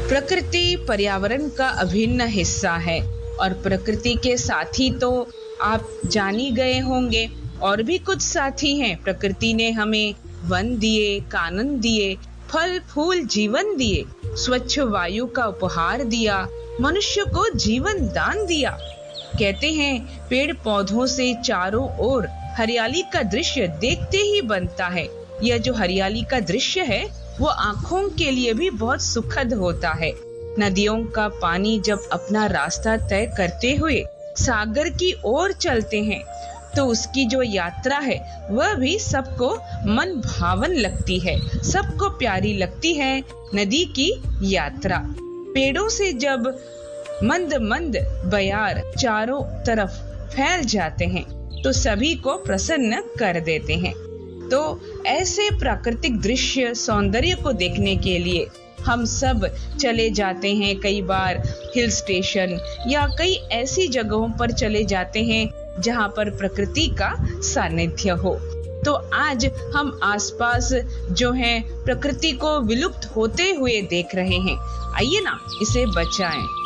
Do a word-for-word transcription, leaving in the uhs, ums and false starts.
प्रकृति पर्यावरण का अभिन्न हिस्सा है और प्रकृति के साथी तो आप जान ही गए होंगे। और भी कुछ साथी हैं। प्रकृति ने हमें वन दिए, कानन दिए, फल फूल जीवन दिए, स्वच्छ वायु का उपहार दिया, मनुष्य को जीवन दान दिया। कहते हैं पेड़ पौधों से चारों ओर हरियाली का दृश्य देखते ही बनता है। यह जो हरियाली का दृश्य है वो आँखों के लिए भी बहुत सुखद होता है। नदियों का पानी जब अपना रास्ता तय करते हुए सागर की ओर चलते हैं तो उसकी जो यात्रा है वह भी सबको मन भावन लगती है, सबको प्यारी लगती है नदी की यात्रा। पेड़ों से जब मंद मंद बयार चारों तरफ फैल जाते हैं तो सभी को प्रसन्न कर देते हैं। तो ऐसे प्राकृतिक दृश्य सौंदर्य को देखने के लिए हम सब चले जाते हैं। कई बार हिल स्टेशन या कई ऐसी जगहों पर चले जाते हैं जहां पर प्रकृति का सानिध्य हो। तो आज हम आसपास जो है प्रकृति को विलुप्त होते हुए देख रहे हैं। आइए ना इसे बचाएं।